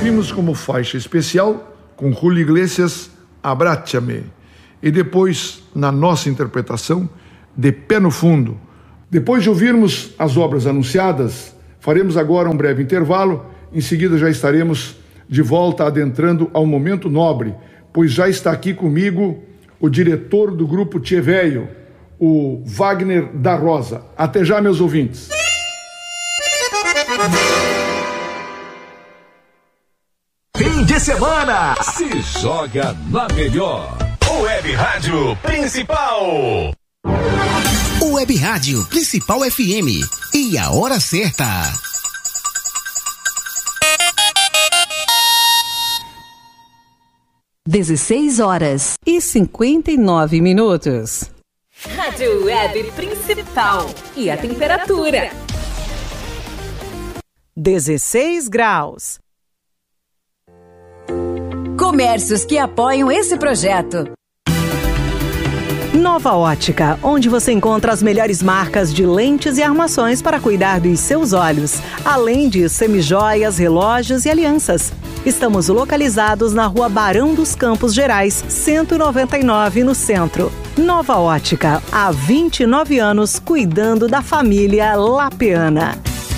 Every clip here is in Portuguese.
ouvimos como faixa especial, com Julio Iglesias, Abráchame. E depois, na nossa interpretação, De Pé no Fundo. Depois de ouvirmos as obras anunciadas, faremos agora um breve intervalo. Em seguida já estaremos de volta adentrando ao momento nobre, pois já está aqui comigo o diretor do grupo Tchê Véio, o Wagner da Rosa. Até já, meus ouvintes. Fim de semana se joga na melhor. Web Rádio Principal. Web Rádio Principal FM. E a hora certa. 16h59. Rádio Web Principal. E a temperatura? 16 graus. Comércios que apoiam esse projeto. Nova Ótica, onde você encontra as melhores marcas de lentes e armações para cuidar dos seus olhos, além de semijoias, relógios e alianças. Estamos localizados na Rua Barão dos Campos Gerais, 199, no centro. Nova Ótica, há 29 anos cuidando da família lapeana.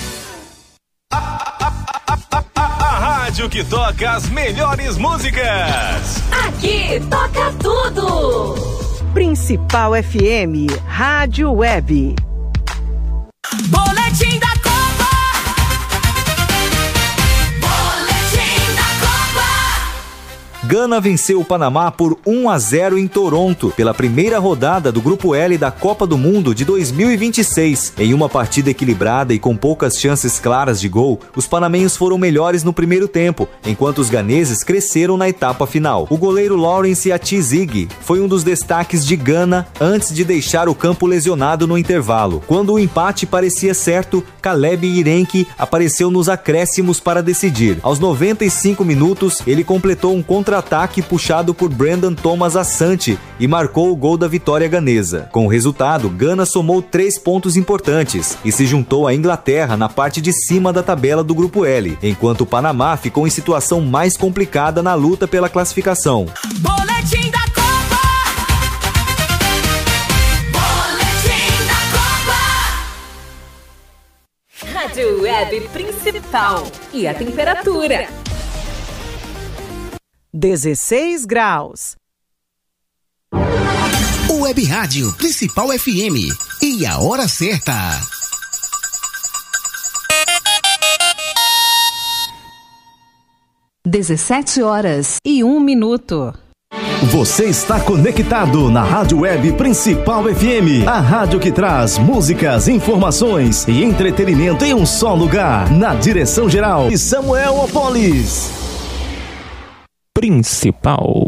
A rádio que toca as melhores músicas. Aqui toca tudo. Principal FM, Rádio Web. Boletim da Copa. Boletim da Copa. Gana venceu o Panamá por 1-0 em Toronto, pela primeira rodada do Grupo L da Copa do Mundo de 2026. Em uma partida equilibrada e com poucas chances claras de gol, os panamenhos foram melhores no primeiro tempo, enquanto os ganeses cresceram na etapa final. O goleiro Lawrence Atizigi foi um dos destaques de Gana antes de deixar o campo lesionado no intervalo. Quando o empate parecia certo, Caleb Irenque apareceu nos acréscimos para decidir. Aos 95 minutos, ele completou um contra-ataque puxado por Brandon Thomas Asante e marcou o gol da vitória ganesa. Com o resultado, Gana somou 3 pontos importantes e se juntou à Inglaterra na parte de cima da tabela do Grupo L, enquanto o Panamá ficou em situação mais complicada na luta pela classificação. Boletim da Copa. Boletim da Copa. Rádio Web Principal. E a temperatura? 16 graus. Web Rádio Principal FM. E a hora certa. 17h01. Você está conectado na Rádio Web Principal FM, a rádio que traz músicas, informações e entretenimento em um só lugar, na direção geral de Samuel Opolis. Principal.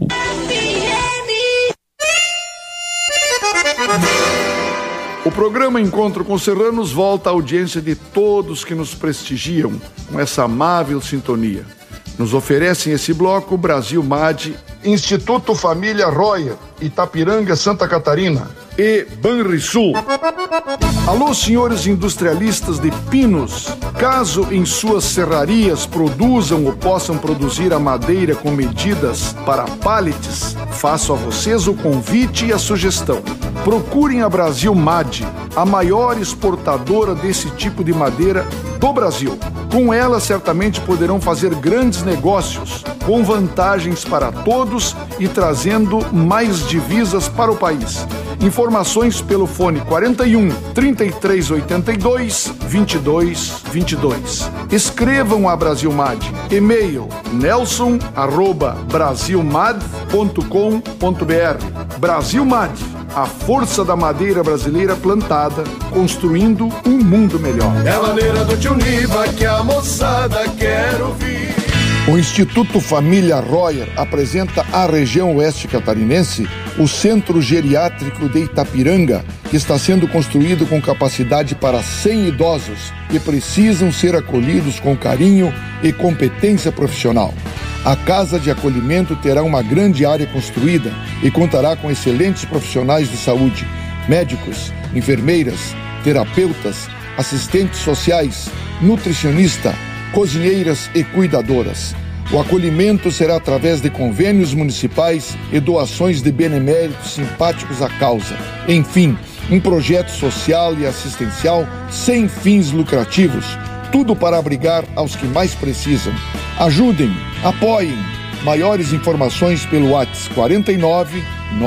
O programa Encontro com Serranos volta à audiência de todos que nos prestigiam com essa amável sintonia. Nos oferecem esse bloco Brasil MAD, Instituto Família Royer, Itapiranga, Santa Catarina e Banrisul. Alô, senhores industrialistas de pinos, caso em suas serrarias produzam ou possam produzir a madeira com medidas para pallets, faço a vocês o convite e a sugestão. Procurem a Brasil MAD, a maior exportadora desse tipo de madeira do Brasil. Com ela, certamente poderão fazer grandes negócios, com vantagens para todos e trazendo mais divisas para o país. Informações pelo fone 41 3382 2222. Escrevam a Brasil MAD. E-mail nelson@brasilmad.com.br. Brasil MAD, a força da madeira brasileira plantada, construindo um mundo melhor. É a maneira do tio Niva que a moçada quer ouvir. O Instituto Família Royer apresenta à região oeste catarinense o Centro Geriátrico de Itapiranga, que está sendo construído com capacidade para 100 idosos que precisam ser acolhidos com carinho e competência profissional. A Casa de Acolhimento terá uma grande área construída e contará com excelentes profissionais de saúde, médicos, enfermeiras, terapeutas, assistentes sociais, nutricionista, cozinheiras e cuidadoras. O acolhimento será através de convênios municipais e doações de beneméritos simpáticos à causa. Enfim, um projeto social e assistencial sem fins lucrativos, tudo para abrigar aos que mais precisam. Ajudem, apoiem. Maiores informações pelo WhatsApp 49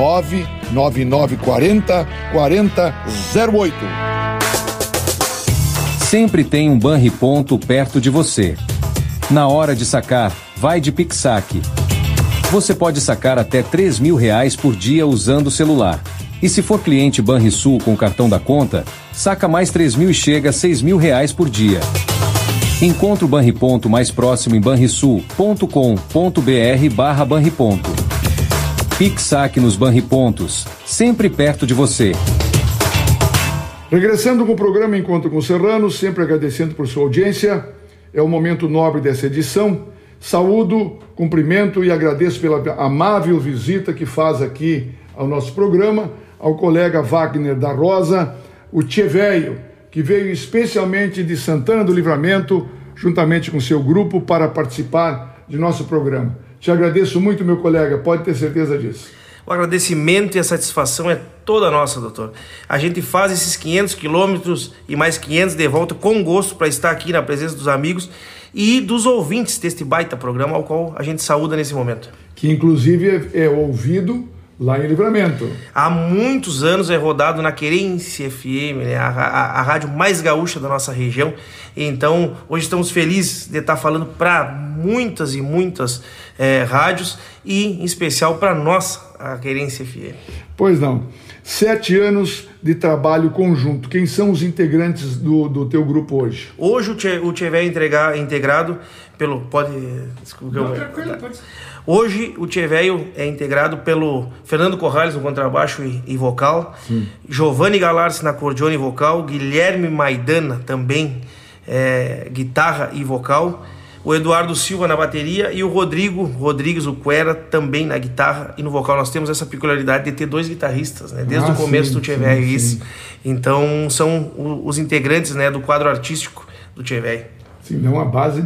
99940 4008. Sempre tem um Banriponto perto de você. Na hora de sacar, vai de PicSac. Você pode sacar até R$3.000 por dia usando o celular. E se for cliente Banrisul com o cartão da conta, saca mais 3.000 e chega a R$6.000 por dia. Encontre o Banriponto mais próximo em banrisul.com.br/Banriponto. PicSac nos Banripontos, sempre perto de você. Regressando com o programa Encontro com Serranos, sempre agradecendo por sua audiência. É o momento nobre dessa edição. Saúdo, cumprimento e agradeço pela amável visita que faz aqui ao nosso programa, ao colega Wagner da Rosa, o Tchê Velho, que veio especialmente de Santana do Livramento, juntamente com seu grupo, para participar de nosso programa. Te agradeço muito, meu colega, pode ter certeza disso. O agradecimento e a satisfação é toda nossa, doutor. A gente faz esses 500 quilômetros e mais 500 de volta com gosto para estar aqui na presença dos amigos e dos ouvintes deste baita programa ao qual a gente saúda nesse momento. Que inclusive é ouvido lá em Livramento. Há muitos anos é rodado na Querência FM, né? a rádio mais gaúcha da nossa região. Então, hoje estamos felizes de estar falando para muitas e muitas rádios e, em especial, para nós, a Querência FM. Pois não. 7 anos de trabalho conjunto. Quem são os integrantes do teu grupo hoje? Hoje o Tchê Velho é integrado pelo... Pode... Desculpa. Não, tranquilo, pode ser. Hoje o Tchê Velho é integrado pelo Fernando Corrales no contrabaixo e vocal, Giovanni Galarce na acordeone e vocal, Guilherme Maidana também guitarra e vocal, o Eduardo Silva na bateria e o Rodrigo Rodrigues, o Cuera, também na guitarra e no vocal. Nós temos essa peculiaridade de ter 2 guitarristas, né? Desde o começo do Tchê Velho, isso. Então são os integrantes, né, do quadro artístico do Tchê Velho. Sim, dá uma base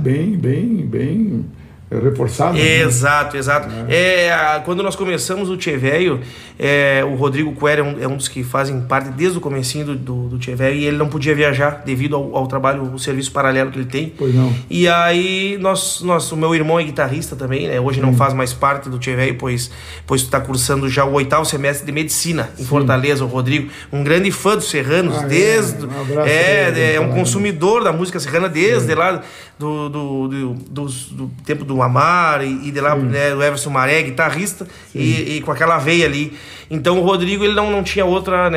bem reforçado. Exato, né? Exato. Quando nós começamos o Tchê Velho, o Rodrigo Cuera é um dos que fazem parte desde o comecinho do Tchê Velho, e ele não podia viajar devido ao trabalho, o serviço paralelo que ele tem. Pois não. E aí o meu irmão é guitarrista também, né? Hoje não faz mais parte do Tchê Velho, pois está cursando já o 8º semestre de medicina em Fortaleza, o Rodrigo, um grande fã dos serranos, desde um consumidor da música serrana desde lá do tempo do Amar e de lá, né, o Everson Maré, guitarrista, e com aquela veia ali. Então o Rodrigo ele não tinha outra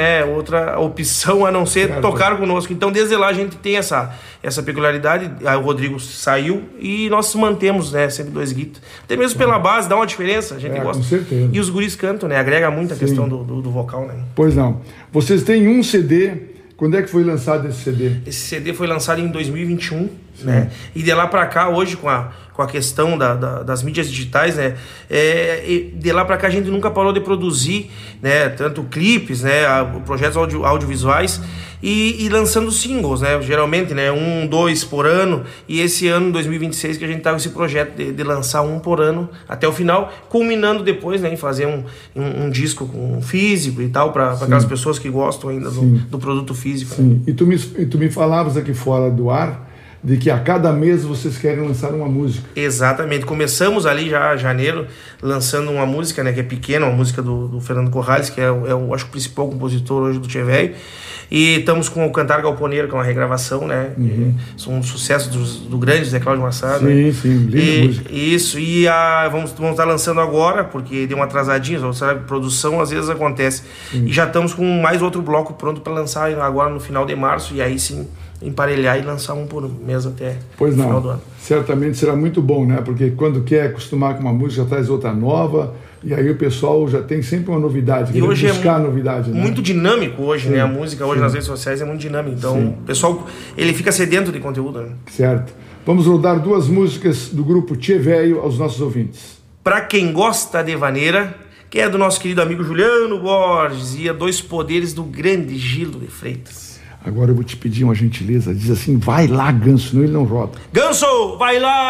opção a não ser tocar conosco. Então desde lá a gente tem essa peculiaridade. Aí o Rodrigo saiu e nós mantemos, né, sempre 2 guitas. Até mesmo pela base, dá uma diferença, a gente gosta. Com certeza. E os guris cantam, né? Agrega muito a questão do vocal, né? Pois não. Vocês têm um CD. Quando é que foi lançado esse CD? Esse CD foi lançado em 2021, né? E de lá para cá, hoje, com a questão das mídias digitais, né? De lá para cá a gente nunca parou de produzir, né? Tanto clipes, né? Projetos audiovisuais e lançando singles, né? Geralmente, né? 1, 2 por ano. E esse ano, 2026, que a gente tá com esse projeto de lançar 1 por ano até o final, culminando depois, né? Em fazer um disco com físico e tal, para aquelas pessoas que gostam ainda do produto físico. Sim. Né? E tu me falavas aqui fora do ar de que a cada mês vocês querem lançar uma música. Exatamente. Começamos ali já em janeiro, lançando uma música, né, que é pequena, uma música do Fernando Corrales, que eu acho, o principal compositor hoje do Tchê Velho. E estamos com o Cantar Galponeiro, que é uma regravação, né? São um sucesso do grande Zé Cláudio Massado. Sim, linda música. Isso, e vamos estar lançando agora, porque deu uma atrasadinha, sabe? Produção às vezes acontece. E já estamos com mais outro bloco pronto para lançar agora no final de março, e aí sim emparelhar e lançar 1 por mês até o final do ano. Certamente será muito bom, né? Porque quando quer acostumar com uma música, já traz outra nova, e aí o pessoal já tem sempre uma novidade. E hoje buscar novidade, né? Muito dinâmico hoje, né? A música hoje nas redes sociais é muito dinâmica. Então o pessoal, ele fica sedento de conteúdo, né? Certo. Vamos rodar 2 músicas do grupo Tchê Velho aos nossos ouvintes. Pra quem gosta de vaneira, que é do nosso querido amigo Juliano Borges, e a 2 poderes do grande Gildo de Freitas. Agora eu vou te pedir uma gentileza, diz assim, vai lá, Ganso, senão ele não roda. Ganso, vai lá!